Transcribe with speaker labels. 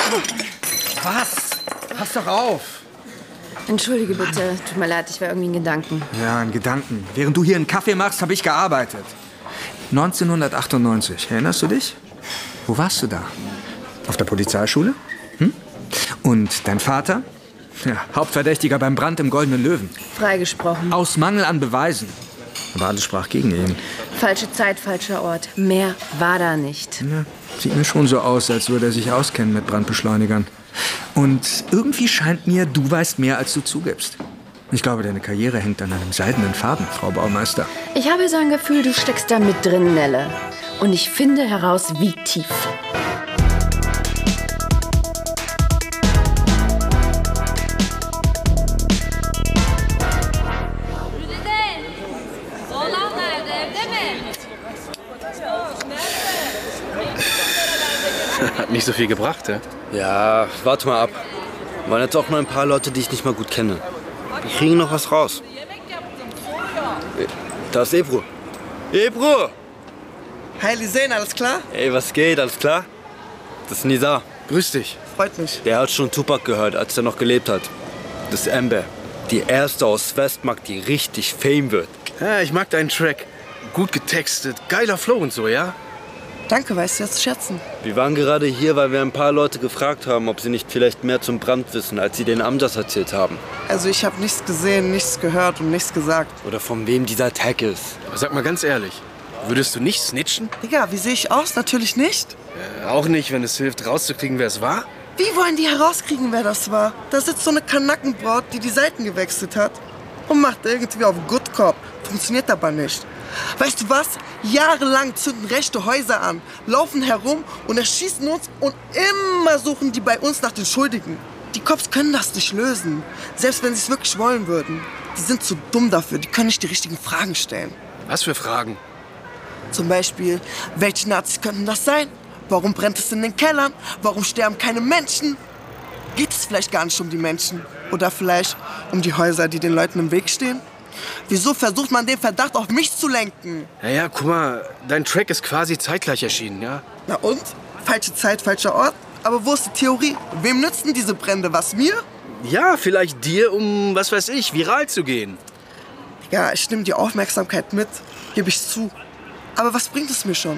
Speaker 1: Was? Pass doch auf.
Speaker 2: Entschuldige bitte, tut mir leid, ich war irgendwie in Gedanken.
Speaker 1: Ja, in Gedanken. Während du hier einen Kaffee machst, habe ich gearbeitet. 1998, erinnerst du dich? Wo warst du da? Auf der Polizeischule? Hm? Und dein Vater? Ja, Hauptverdächtiger beim Brand im Goldenen Löwen.
Speaker 2: Freigesprochen.
Speaker 1: Aus Mangel an Beweisen. Aber alles sprach gegen ihn.
Speaker 2: Falsche Zeit, falscher Ort. Mehr war da nicht.
Speaker 1: Ja, sieht mir schon so aus, als würde er sich auskennen mit Brandbeschleunigern. Und irgendwie scheint mir, du weißt mehr, als du zugibst. Ich glaube, deine Karriere hängt an einem seidenen Faden, Frau Baumeister.
Speaker 2: Ich habe so ein Gefühl, du steckst da mit drin, Nelle. Und ich finde heraus, wie tief.
Speaker 3: Hat nicht so viel gebracht, ja?
Speaker 4: Ja, warte mal ab. Waren jetzt auch nur ein paar Leute, die ich nicht mal gut kenne. Wir kriegen noch was raus. Da ist Ebru. Ebru!
Speaker 5: Hi Lisein, alles klar?
Speaker 4: Ey, was geht? Alles klar? Das ist Nizar.
Speaker 3: Grüß dich.
Speaker 5: Freut mich.
Speaker 4: Der hat schon Tupac gehört, als er noch gelebt hat. Das ist Amber. Die erste aus Westmark, die richtig Fame wird.
Speaker 3: Ja, ich mag deinen Track. Gut getextet, geiler Flow und so, ja?
Speaker 5: Danke, weißt du jetzt schätzen.
Speaker 4: Wir waren gerade hier, weil wir ein paar Leute gefragt haben, ob sie nicht vielleicht mehr zum Brand wissen, als sie den Amjas erzählt haben.
Speaker 5: Also ich habe nichts gesehen, nichts gehört und nichts gesagt.
Speaker 4: Oder von wem dieser Tag ist.
Speaker 3: Aber sag mal ganz ehrlich, würdest du nicht snitchen?
Speaker 5: Digga, wie sehe ich aus? Natürlich nicht.
Speaker 3: Auch nicht, wenn es hilft, rauszukriegen, wer es war?
Speaker 5: Wie wollen die herauskriegen, wer das war? Da sitzt so eine Kanackenbraut, die die Seiten gewechselt hat und macht irgendwie auf Good Cop. Funktioniert aber nicht. Weißt du was? Jahrelang zünden rechte Häuser an, laufen herum und erschießen uns und immer suchen die bei uns nach den Schuldigen. Die Cops können das nicht lösen, selbst wenn sie es wirklich wollen würden. Die sind zu dumm dafür, die können nicht die richtigen Fragen stellen.
Speaker 3: Was für Fragen?
Speaker 5: Zum Beispiel, welche Nazis könnten das sein? Warum brennt es in den Kellern? Warum sterben keine Menschen? Geht es vielleicht gar nicht um die Menschen? Oder vielleicht um die Häuser, die den Leuten im Weg stehen? Wieso versucht man den Verdacht auf mich zu lenken?
Speaker 3: Naja, guck mal, dein Track ist quasi zeitgleich erschienen, ja?
Speaker 5: Na und? Falsche Zeit, falscher Ort? Aber wo ist die Theorie? Wem nützen diese Brände? Was, mir?
Speaker 3: Ja, vielleicht dir, um, was weiß ich, viral zu gehen.
Speaker 5: Ja, ich nehme die Aufmerksamkeit mit, gebe ich zu. Aber was bringt es mir schon?